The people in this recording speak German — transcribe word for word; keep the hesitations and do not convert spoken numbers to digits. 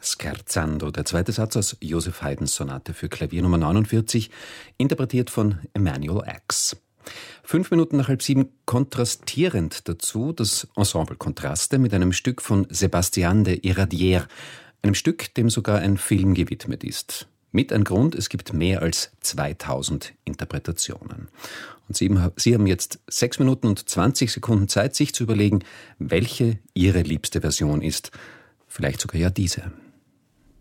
Scherzando, der zweite Satz aus Joseph Haydns Sonate für Klavier Nummer neunundvierzig, interpretiert von Emanuel Ax. Fünf Minuten nach halb sieben kontrastierend dazu das Ensemble Kontraste mit einem Stück von Sébastien de Iradier, einem Stück, dem sogar ein Film gewidmet ist. Mit ein Grund, es gibt mehr als zweitausend Interpretationen. Und Sie, Sie haben jetzt sechs Minuten und zwanzig Sekunden Zeit, sich zu überlegen, welche Ihre liebste Version ist. Vielleicht sogar ja diese.